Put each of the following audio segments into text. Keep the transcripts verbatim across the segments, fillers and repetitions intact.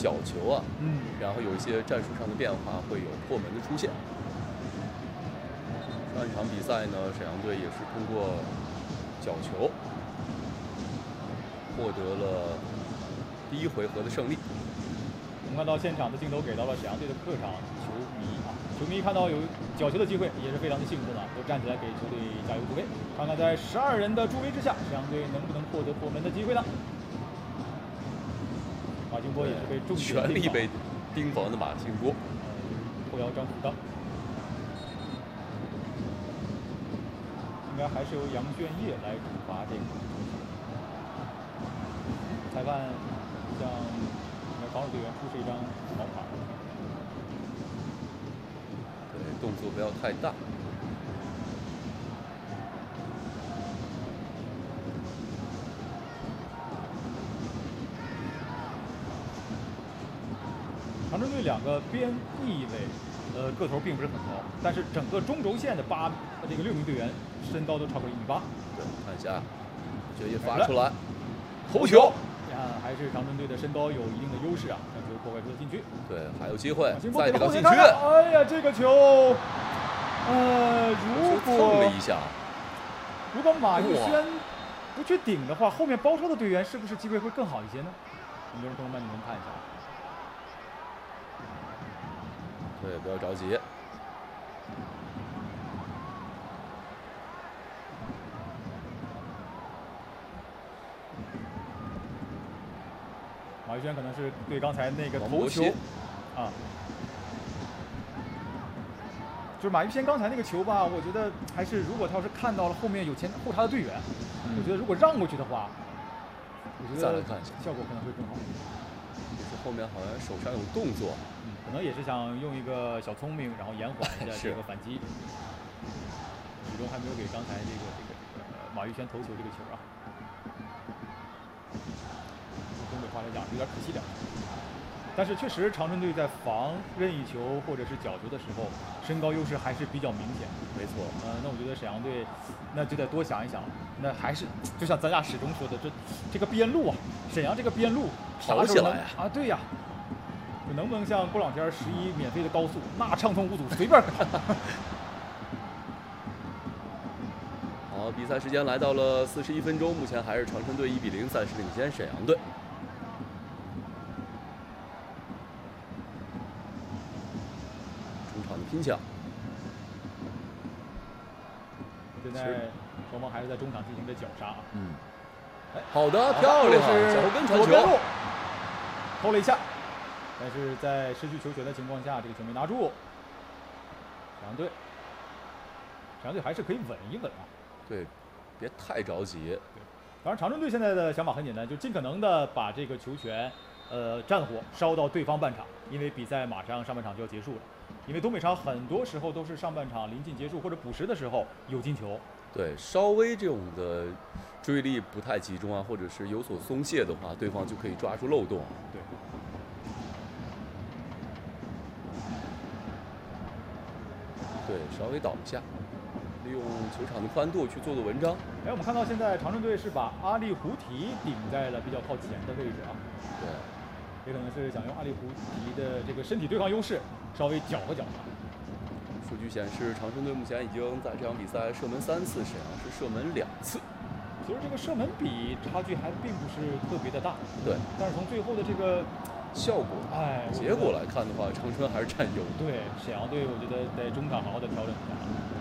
角球啊， 嗯， 然后有一些战术上的变化，会有破门的出现。上一场比赛呢，沈阳队也是通过角球获得了第一回合的胜利。 我们看到现场的镜头给到了沈阳队的客场球迷啊，球迷看到有角球的机会也是非常的兴奋啊，都站起来给球队加油助威。看看在十二人的助威之下，沈阳队能不能获得破门的机会呢？马兴波也是被重点全力被盯防的马兴波， 后腰张虎当。应该还是由杨轩烨来主罚这个。裁判向防守队员出示一张黄牌。 对，动作不要太大。 长春队两个边翼位，呃，个头并不是很高，但是整个中轴线的八这个六名队员身高都超过一米八。 对，看一下，这一发出来，头球。 啊，还是长春队的身高有一定的优势啊，将球破坏出了禁区。 对，还有机会再给到禁区。 哎呀，这个球，呃，如果蹭了一下， 如果马玉轩不去顶的话，后面包抄的队员是不是机会会更好一些呢？很多人朋友们，你们看一下。 对，不要着急。 马玉轩可能是对刚才那个头球啊，就是马玉轩刚才那个球吧，我觉得还是如果他要是看到了后面有前后插的队员，嗯、我觉得如果让过去的话，我觉得效果可能会更好。 就是后面好像手上有动作。 可能也是想用一个小聪明，然后延缓一下这个反击，始终还没有给刚才这个这个这个马玉轩头球这个球啊，从东北话来讲有点可惜点。但是确实长春队在防任意球或者是角球的时候，身高优势还是比较明显。 没错， 呃，那我觉得沈阳队那就得多想一想，那还是就像咱俩始终说的，这这个边路啊，沈阳这个边路跑起来啊，对呀。能不能像过两天十一免费的高速，那畅通无阻，随便跑。 好，比赛时间来到了四十一分钟，目前还是长春队一比零暂时领先沈阳队。中场的拼抢。 现在双方还是在中场进行着绞杀。 嗯。哎，好的，漂亮，脚后跟传球， 偷了一下。但是在失去球权的情况下，这个球没拿住。沈阳队，沈阳队还是可以稳一稳啊。 对，别太着急。对， 当然长春队现在的想法很简单，就尽可能的把这个球权，呃，战火烧到对方半场，因为比赛马上上半场就要结束了。因为东北场很多时候都是上半场临近结束或者补时的时候有进球。 对，稍微这种的追力不太集中啊，或者是有所松懈的话，对方就可以抓住漏洞。 对。 对，稍微倒一下，利用球场的宽度去做做文章。 哎，我们看到现在长春队是把阿力胡提顶在了比较靠前的位置啊。 对， 也可能是想用阿力胡提的这个身体对抗优势稍微搅和搅和。 数据显示，长春队目前已经在这场比赛射门三次，沈阳是射门两次。 其实这个射门比差距还并不是特别的大。 对， 但是从最后的这个。 效果， 哎， 结果来看的话，长春还是占优。 对，沈阳队我觉得在中场好好的调整一下。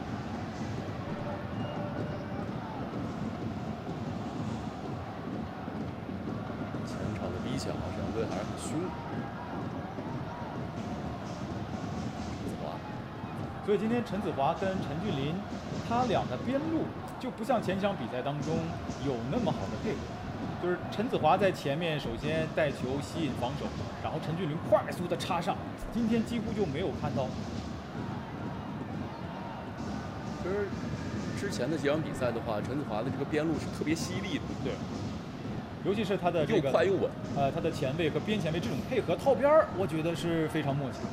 前场的逼抢，沈阳队还是很凶。陈子华， 所以今天陈子华跟陈俊霖，他俩的边路就不像前几场比赛当中有那么好的配合。就是陈子华在前面首先带球吸引防守，然后陈俊霖快速的插上，今天几乎就没有看到。 其实之前的几场比赛的话，陈子华的这个边路是特别犀利的， 对，尤其是他的这个又快又稳， 呃，他的前卫和边前卫这种配合套边儿，我觉得是非常默契。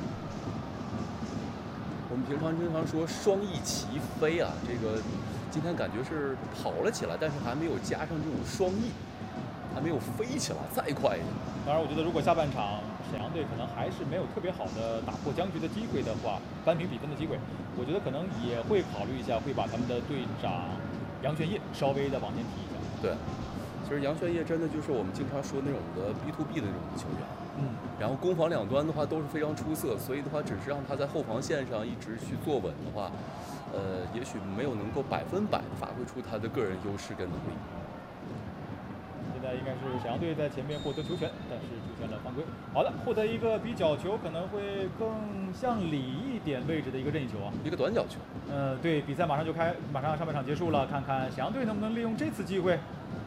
我们平常经常说双翼齐飞啊，这个今天感觉是跑了起来，但是还没有加上这种双翼。还没有飞起来，再快一点。 当然，我觉得如果下半场沈阳队可能还是没有特别好的打破僵局的机会的话，扳平比分的机会，我觉得可能也会考虑一下，会把他们的队长杨炫烨稍微的往前提一下。 对，其实杨炫烨真的就是我们经常说那种的 B to B 的那种球员。 嗯， 然后攻防两端的话都是非常出色，所以的话，只是让他在后防线上一直去坐稳的话，呃，也许没有能够百分百发挥出他的个人优势跟能力。 现在应该是沈阳队在前面获得球权，但是出现了犯规。好的，获得一个比角球，可能会更向里一点位置的一个任意球啊， 一个短角球。 呃，对，比赛马上就开，马上上半场结束了，看看沈阳队能不能利用这次机会。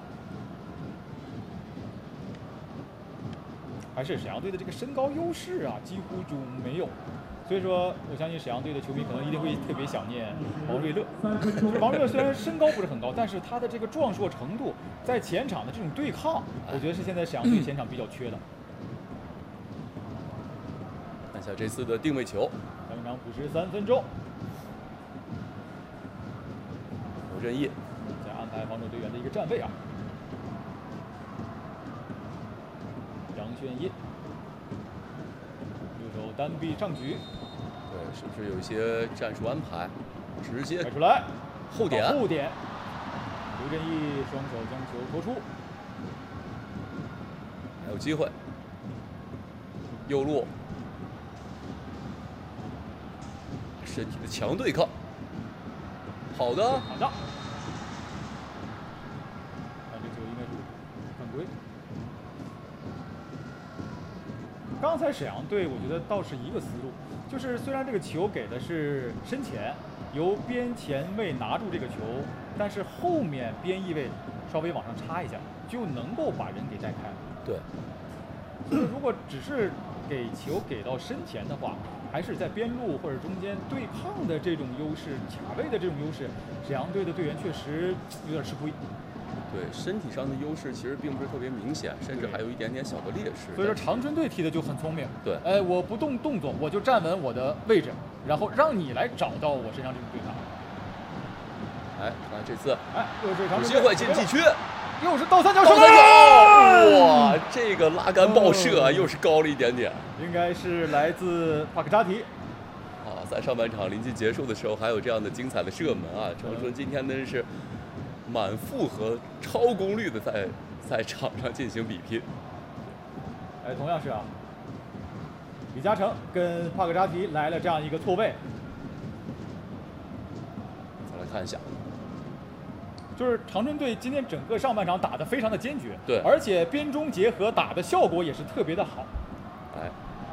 还是沈阳队的这个身高优势啊，几乎就没有，所以说我相信沈阳队的球迷可能一定会特别想念王瑞乐。就是王瑞乐虽然身高不是很高，但是他的这个壮硕程度，在前场的这种对抗，我觉得是现在沈阳队前场比较缺的。 看一下这次的定位球， 上半场补时三分钟， 刘振义再安排防守队员的一个站位啊。杨炫烨，右手单臂上举， 对，是不是有一些战术安排？直接开出来， 后点， 后点，刘振义双手将球托出， 还有机会，右路，身体的强对抗，好的， 好的，看这球应该是犯规。刚才沈阳队我觉得倒是一个思路，就是虽然这个球给的是身前，由边前卫拿住这个球，但是后面边翼位稍微往上插一下，就能够把人给带开了。 对。 所以如果只是给球给到身前的话，还是在边路或者中间对抗的这种优势、卡位的这种优势，沈阳队的队员确实有点吃亏。 对，身体上的优势其实并不是特别明显，甚至还有一点点小的劣势。 所以说长春队踢的就很聪明。 对， 哎，我不动动作，我就站稳我的位置，然后让你来找到我身上这种对抗。 哎，看这次， 哎，又是长春有机会进禁区， 又是倒三角， 倒三角，哇，这个拉杆爆射啊，又是高了一点点。 应该是来自帕克扎提。 啊，在上半场临近结束的时候，还有这样的精彩的射门啊！长春今天真是满负荷、超功率的在在场上进行比拼。 哎，同样是啊，李嘉诚跟帕克扎提来了这样一个错位。 再来看一下， 就是长春队今天整个上半场打得非常的坚决， 对， 而且边中结合打的效果也是特别的好。 哎，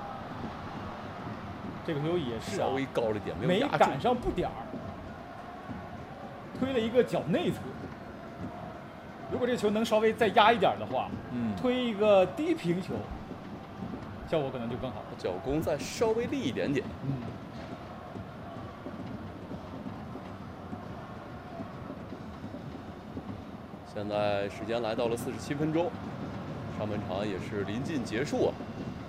这个球也是、 稍啊、 微高了点，没有没压住， 赶上布点儿，推了一个脚内侧。如果这球能稍微再压一点的话， 嗯， 推一个低平球，效果可能就更好。 脚弓再稍微立一点点。 嗯。 现在时间来到了四十七分钟，上半场也是临近结束啊。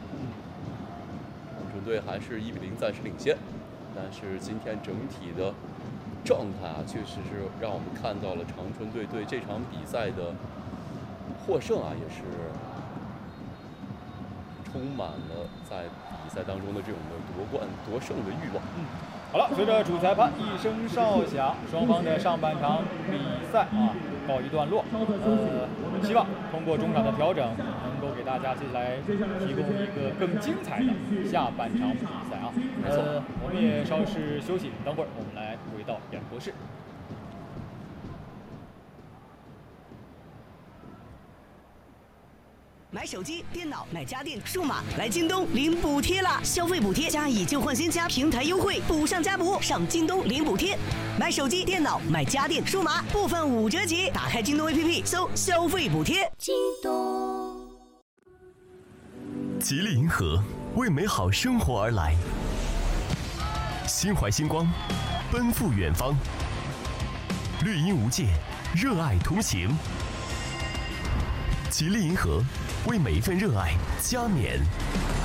长春队还是一比零暂时领先，但是今天整体的状态啊，确实是让我们看到了长春队对这场比赛的获胜啊，也是充满了在比赛当中的这种的夺冠夺胜的欲望。 嗯，好了，随着主裁判一声哨响，双方的上半场比赛啊告一段落。呃，希望通过中场的调整，能够给大家接下来提供一个更精彩的下半场比赛啊。呃，我们也稍事休息，等会儿我们来回到演播室。 买手机、电脑、买家电、数码，来京东领补贴啦！消费补贴加以旧换新加平台优惠，补上加补，上京东领补贴。买手机、电脑、买家电、数码，部分五折起。打开京东 A P P， 搜消费补贴。京东。 吉利银河为美好生活而来，心怀星光，奔赴远方。绿荫无界，热爱同行。吉利银河为每一份热爱加冕。